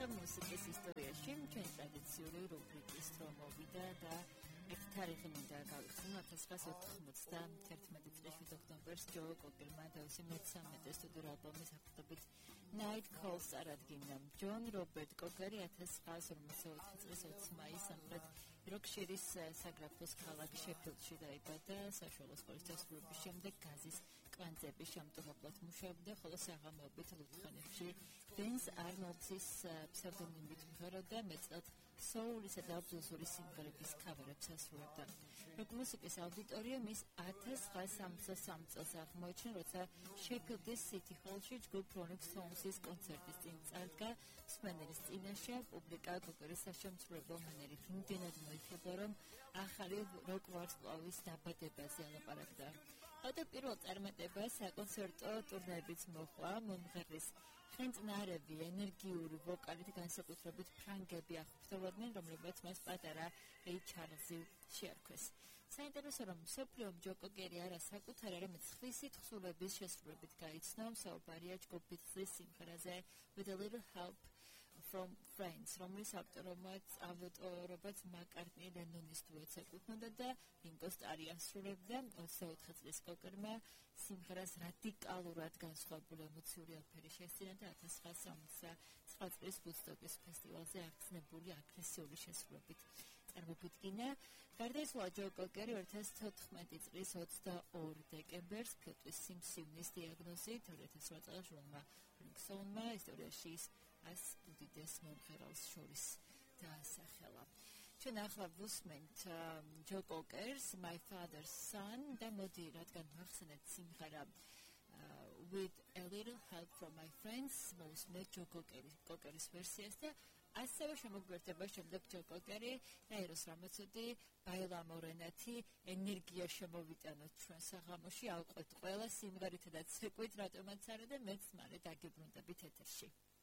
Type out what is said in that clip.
ახლა მუსიკის ისტორიაში ჩვენ ტრადიციული რუბრიკის დრო მოვიდა და ერთ თარიღი მინდა გავიხსენო 1991 წლის ოქტომბერს ჯო კოკერმა თავისი მე-13 სტუდიური ალბომის საფრთხებით Night Calls წარადგინა. ჯონ რობერტ კოკერი 1954 წლის 20 მაისს სამხრეთ როკშირის საგრაფოს ქალაქ შეფილდში დაიბადა. საშუალო სკოლის დასრულების შემდეგ გაზის კვანძების შემტომებლად მუშაობდა, ხოლო საღამოობით ლუდხანებში დენს არნოლდსის ფსევდონიმით მღეროდა, მეტწილად soul-ისა და blues-ური სიმღერების ქავერებს ასრულებდა. როკ მუსიკის აუდიტორია მის 1973 წელს აღმოაჩინა, როცა შეფილდის City Hall-ში ჯგუფ Rolling Stones-ის კონცერტის წინ წარდგა. მსმენელის წინაშე პუბლიკა კოკერის საშემსრულებლო მანერით იმდენად მოიხიბლა, რომ ახალი როკ ვარსკვლავის დაბადებაზე ალაპარაკდა. პირველ წარმატებას საკონცერტო ტურნეებიც მოჰყვა. მომღერლის ხელმწნარები ენერგიული ვოკალით განსაკუთრებით ფრანგები აღფრთოვდნენ, რომლებიც მას პატარა რეი ჩარლზი შეარქვეს. საინტერესო რომ მსოფლიომ ჯო კოკერი არა საკუთარი, არამედ სხვისი თხზულების შესრულებით გაიცნო. საუბარია ჯგუფ ბიტლზის სიმღერაზე With a Little Help from Friends, რომლის ავტორობაც მაკარტნი ლენონის დუეტს ეკუთვნოდა და რინგო სტარი ასრულებდა. 24 წლის კოკერმა სიმღერას რადიკალურად განსხვავებული ემოციური აფერი შესწირა და 1979 წლის ვუდსტოკის ფესტივალზე აღხსნებული აგრესიული შესრულებით წარმოფიდგინა. გარდაიცვალა ჯო კოკერი 2014 წლის 22 დეკემბერს ფილტვის სიმსივნის დიაგნოზით. 2008 წელს ჟურნალმა Rolling Stone-მა ისტორიაში უდიდეს მომღერალს შორის დაასახელა. ჩვენ ახლა ვუსმენთ ჯო კოკერს My Father's Son და მოდი რადგან მახსენეთ სიმღერა With a Little Help from My Friends მოვუსმენთ ჯო კოკერის ვერსიას და ასევე შემოგვერთება შემდეგ ჯო კოკერი და ეროს რამაცოდი ბაილა მორენათი ენერგია შემოვიტანოთ ჩვენ საღამოში, ავყვეთ ყველა სიმღერით და ცეკვით, რატომაც არა და მეც მალე დაგიბრუნდებით ეთერში.